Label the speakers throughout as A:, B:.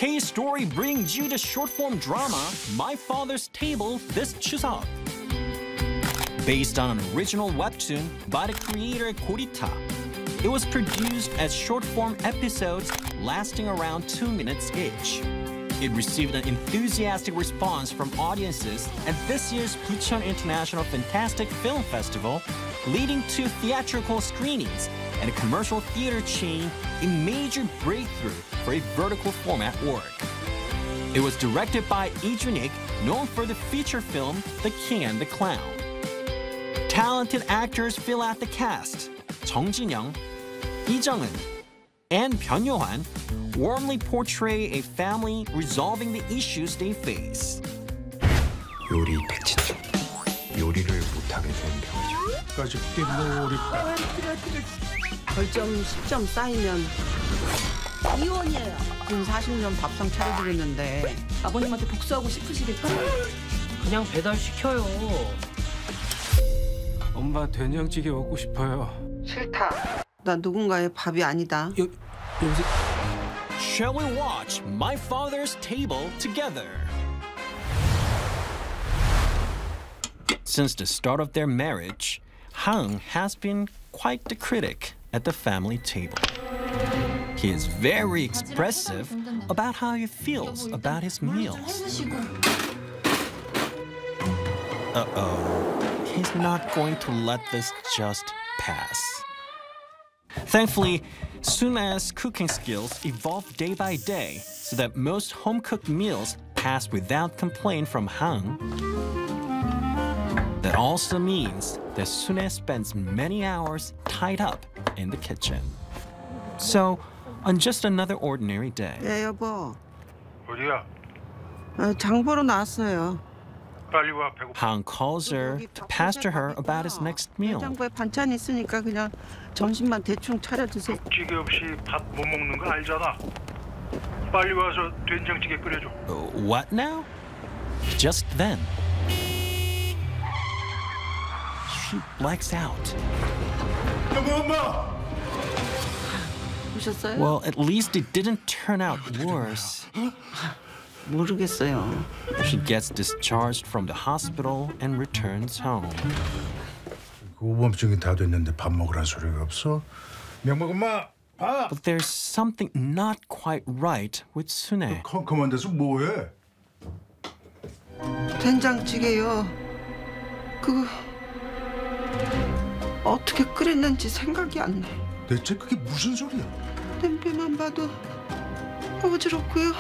A: K-Story brings you the short-form drama My Father's Table this 추석. Based on an original webtoon by the creator Gorita, it was produced as short-form episodes lasting around 2 minutes each. It received an enthusiastic response from audiences at this year's Bucheon International Fantastic Film Festival, leading to theatrical screenings and a commercial theater chain, a major breakthrough for a vertical format work. It was directed by Lee Jun-ik, known for the feature film The King and the Clown. Talented actors fill out the cast. Jung Jin-young, Lee Jung-eun, and Byun Yo-hwan warmly portray a family resolving the issues they face.
B: 요리 백지증. 요리를 못하게 되는 병이죠.
C: 가족끼리 놀이다.
D: 벌점 10점 쌓이면 이혼이에요. 지금 40년 밥상 차려드렸는데 아버님한테 복수하고 싶으시겠다?
E: 그냥 배달시켜요.
C: 엄마 된장찌개 먹고 싶어요.
D: 싫다. 나 누군가의 밥이 아니다.
C: 여보세요?
A: Shall we watch My Father's Table together? Since the start of their marriage, Hang has been quite the critic at the family table. He is very expressive about how he feels about his meals. Uh-oh, he's not going to let this just pass. Thankfully, Suna's cooking skills evolve day by day so that most home-cooked meals pass without complaint from Hang. That also means that Suna spends many hours tied up in the kitchen. So, on just another ordinary day,
D: 네, 여보.
F: 어디야?
D: 장 보러 나왔어요.
F: 빨리 와. 배고파.
A: Hang calls her to pastor her about his next meal.
D: 냉장고에 반찬 있으니까 그냥 점심만 대충 차려 드세요.
F: 찌개 없이 밥 못 먹는 거 알잖아. 빨리 와서 된장찌개 끓여줘.
A: What now? Just then, she blacks out.
F: 엄마!
D: 보셨어요?
A: Well, at least it didn't turn out worse.
D: 모르겠어요.
A: She gets discharged from the hospital and returns home.
C: 오범증이 다 됐는데 밥 먹으란 소리가 없어? 명목 엄마 밥!
A: But there's something not quite right with Sune.
C: 컴컴한 데서 뭐해?
D: 된장찌개요. 그거 어떻게 끓였는지 생각이 안 나.
C: 대체 그게 무슨 소리야?
D: 냄새만 봐도 어지럽고요.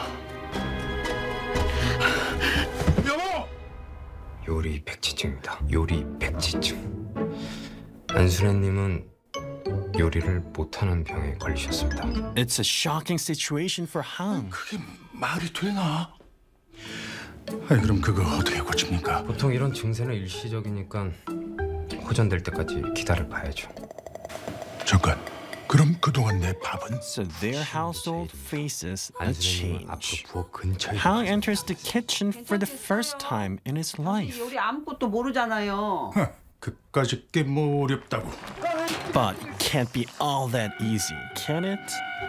C: 여보!
B: 요리 백지증입니다. 요리 백지증. 안순애님은 요리를 못하는 병에 걸리셨습니다.
A: It's a shocking situation for Hang.
C: 그게 말이 되나? 아니 그럼 그거 어떻게 고칩니까?
B: 보통 이런 증세는 일시적이니까 호전될 때까지 기다려 봐야죠.
C: 잠깐. 그럼 그동안 내 밥은?
A: So their household faces a
B: 안순애님은 앞으로
A: change.
B: 부엌 근처에
A: Hang enters the kitchen for the first time in his life.
D: 요리 아무것도 모르잖아요.
C: 그까짓 게 뭐 어렵다고.
A: But it can't be all that easy, can it?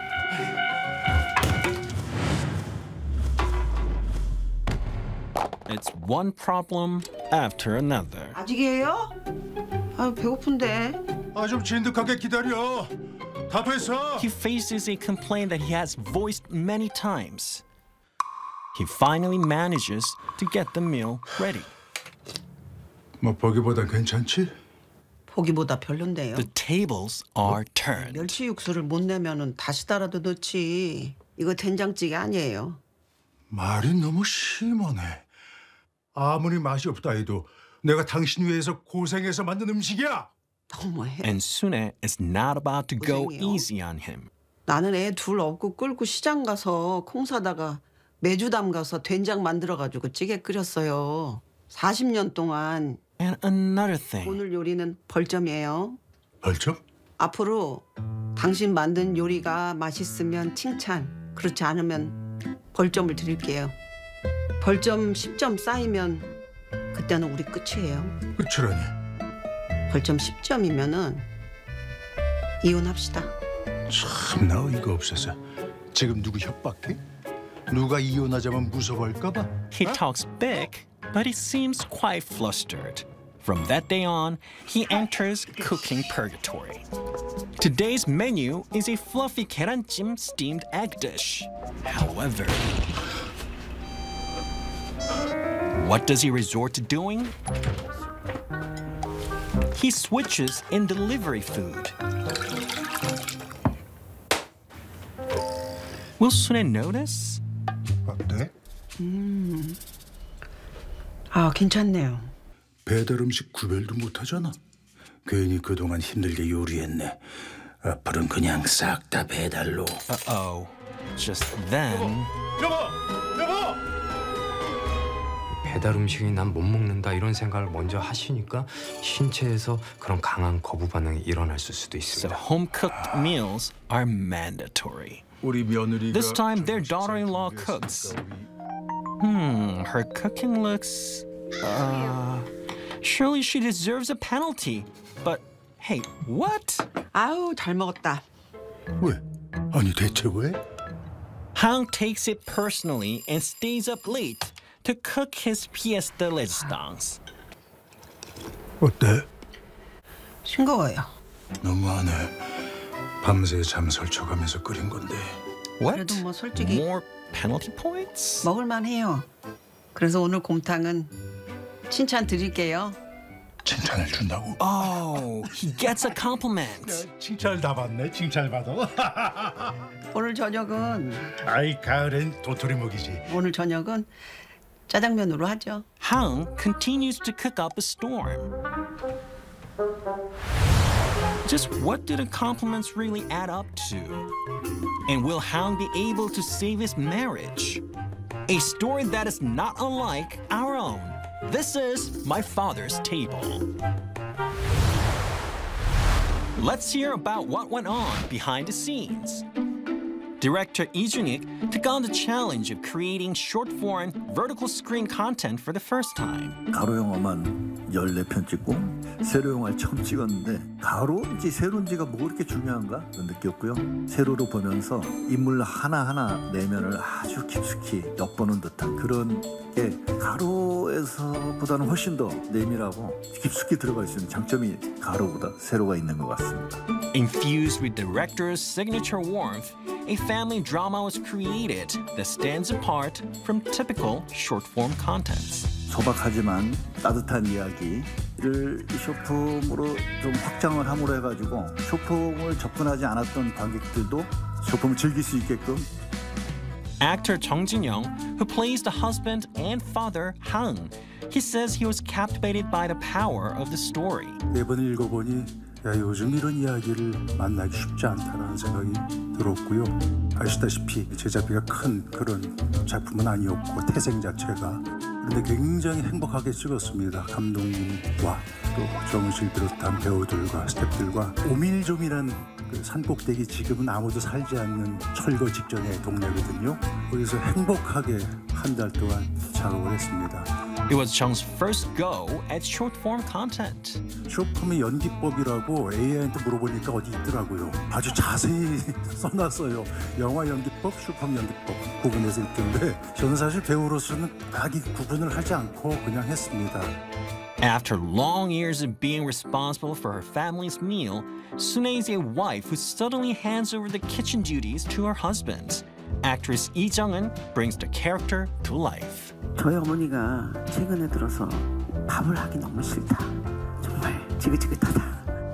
A: It's one problem after another.
D: 아직이에요? 아 배고픈데.
C: 아 좀 진득하게 기다려. 다 됐어.
A: He faces a complaint that he has voiced many times. He finally manages to get the meal ready.
C: 뭐 보기보다 괜찮지?
D: 보기보다 별론데요.
A: The tables are turned.
D: 멸치 육수를 못 내면은 다시 달아도 넣지. 이거 된장찌개 아니에요.
C: 말이 너무 심하네. 아무리 맛이 없다 해도 내가 당신 위해서 고생해서 만든 음식이야.
D: 너무해.
A: And Sune is not about to go
D: 고생이요?
A: easy on him.
D: 나는 애 둘 업고 끌고 시장 가서 콩 사다가 메주 담가서 된장 만들어가지고 찌개 끓였어요. 40년 동안.
A: And another thing.
D: 오늘 요리는 벌점이에요.
C: 벌점?
D: 앞으로 당신 만든 요리가 맛있으면 칭찬, 그렇지 않으면 벌점을 드릴게요. 벌점 10점 쌓이면 그때는 우리 끝이에요.
C: 끝이라니.
D: 벌점 10점이면은 이혼합시다.
C: 참나 어이가 없어서. 지금 누구 협박해? 누가 이혼하자면 무서워할까봐?
A: He talks big, but he seems quite flustered. From that day on, he enters cooking purgatory. Today's menu is a fluffy 계란찜 steamed egg dish. However, what does he resort to doing? He switches in delivery food. Will Sune notice?
C: 어때?
D: 아, 괜찮네요.
C: 배달 음식 구별도 못하잖아. 괜히 그동안 힘들게 요리했네. 앞으로는 그냥 싹 다 배달로.
A: Uh-oh. Just then...
B: 배달 음식이 난 못 먹는다 이런 생각을 먼저 하시니까 신체에서 그런 강한 거부 반응이 일어날 수도
A: So
B: 있습니다.
A: home-cooked meals are mandatory.
C: 우리 며느리가
A: This time their daughter-in-law cooks. Her cooking looks... surely she deserves a penalty. But hey, what?
D: 아우, 잘 먹었다.
C: 왜? 아니 대체 왜?
A: Hang takes it personally and stays up late to cook his pièce de résistance.
C: 어때?
D: 싱거워요.
C: 너무하네. 밤새 잠 설쳐가면서 끓인 건데.
A: What?
D: 그래도 뭐 솔직히
A: More penalty points?
D: 먹을만 해요. 그래서 오늘 곰탕은 칭찬 드릴게요.
C: 칭찬을 준다고?
A: Oh, he gets a compliment.
C: 칭찬을 다 받네. 칭찬을 받아.
D: 오늘 저녁은
C: 가을엔 도토리 먹이지.
D: 오늘 저녁은 짜장면으로 하죠.
A: Hang continues to cook up a storm. Just what do the compliments really add up to? And will Hang be able to save his marriage? A story that is not unlike our own. This is My Father's Table. Let's hear about what went on behind the scenes. Director Lee Jun-ik took on the challenge of creating short-form vertical screen content for the first time.
G: 가로 영화만 14편 찍고 세로 영화를 처음 찍었는데 가로인지 세로인지가 뭐 그렇게 중요한가 느꼈고요. 세로로 보면서 인물 하나하나 내면을 아주 깊숙이 엿보는 듯한 그런 게 가로에서보다는 훨씬 더 내밀하고 깊숙이 들어갈 수 있는 장점이 가로보다 세로가 있는 것 같습니다.
A: Infused with director's signature warmth, a family drama was created that stands apart from typical short-form contents.
G: 소박하지만 따뜻한 이야기를 쇼폼으로 좀 확장을 함으로 해가지고 쇼폼을 접근하지 않았던 관객들도 쇼폼을 즐길 수 있게끔.
A: Actor Chung Jin-young, who plays the husband and father Hang, he says he was captivated by the power of the story.
C: 매번 읽어보니 요즘 이런 이야기를 만나기 쉽지 않다는 생각이 들었고요. 아시다시피 제작비가 큰 그런 작품은 아니었고 태생 자체가 그런데 굉장히 행복하게 찍었습니다. 감독님과 또 정우실 비롯한 배우들과 스태프들과 오밀조밀한 그 산꼭대기 지금은 아무도 살지 않는 철거 직전의 동네거든요. 거기서 행복하게 한 달 동안 작업을 했습니다.
A: It was Chung's first go at short-form content.
C: 쇼폼의 연기법이라고 AI한테 물어보니까 어디 있더라고요. 아주 자세히 써놨어요. 영화 연기법, 쇼폼 연기법 구분해서 있던데 저는 사실 배우로서는 딱히 구분을 하지 않고 그냥 했습니다.
A: After long years of being responsible for her family's meal, Sune is a wife who suddenly hands over the kitchen duties to her husband. Actress Lee Jung-eun brings the character to life.
H: 저희 어머니가 최근에 들어서 밥을 하기 너무 싫다. 정말 지긋지긋하다.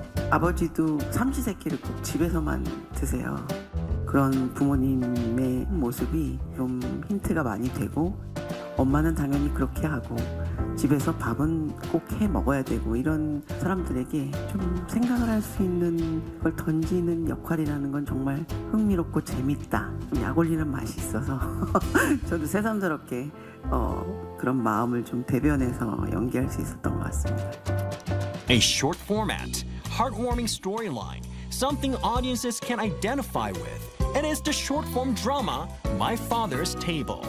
H: 아버지도 삼시세끼를 꼭 집에서만 드세요. 그런 부모님의 모습이 좀 힌트가 많이 되고 엄마는 당연히 그렇게 하고 집에서 밥은 꼭 해 먹어야 되고 이런 사람들에게 좀 생각을 할 수 있는 걸 던지는 역할이라는 건 정말 흥미롭고 재밌다. 좀 약 올리는 맛이 있어서 저도 새삼스럽게 그런 마음을 좀 대변해서 연기할 수 있었던 것 같습니다.
A: A short format, heartwarming storyline, something audiences can identify with. It is the short-form drama My Father's Table.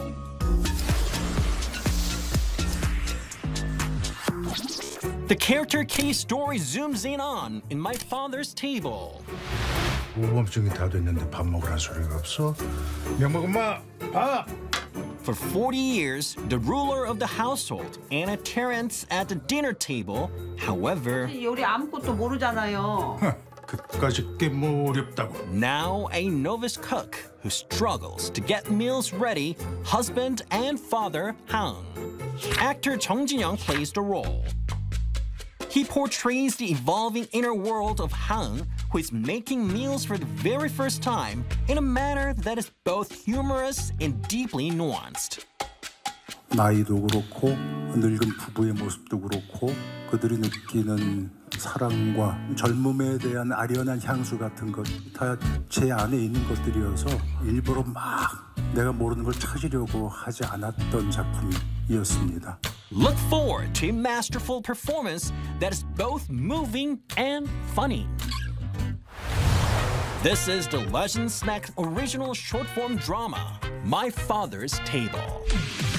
A: The character K story zooms in on My Father's Table.
C: 오밤중이 다 됐는데 밥 먹으란 소리가 없어? 명목 엄마 밥!
A: For 40 years, the ruler of the household, Anna Terrence, at the dinner table. However,
D: 요리 아무것도 모르잖아요.
C: 그까짓 게 뭐 어렵다고.
A: now a novice cook who struggles to get meals ready, husband and father Hang. Actor Jung Jin-young plays the role. He portrays the evolving inner world of Hang, who is making meals for the very first time in a manner that is both humorous and deeply nuanced.
C: 나이도 그렇고 늙은 부부의 모습도 그렇고 그들이 느끼는 사랑과 젊음에 대한 아련한 향수 같은 것 다 제 안에 있는 것들이어서 일부러 막 내가 모르는 걸 찾으려고 하지 않았던 작품이었습니다.
A: Look forward to a masterful performance that is both moving and funny. This is the Legend Snack original short-form drama, My Father's Table.